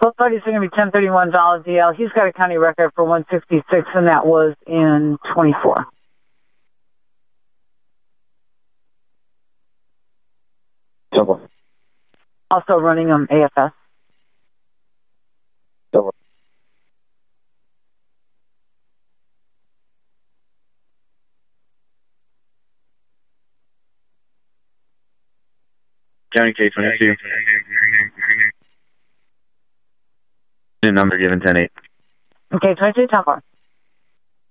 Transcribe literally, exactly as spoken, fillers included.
Both parties are going to be ten thirty-one dollars D L. He's got a county record for one sixty-six, and that was in twenty-four. Double. Also running them A F S. Double. County K twenty-two. Number given ten eight. Okay, twenty-two, ten four.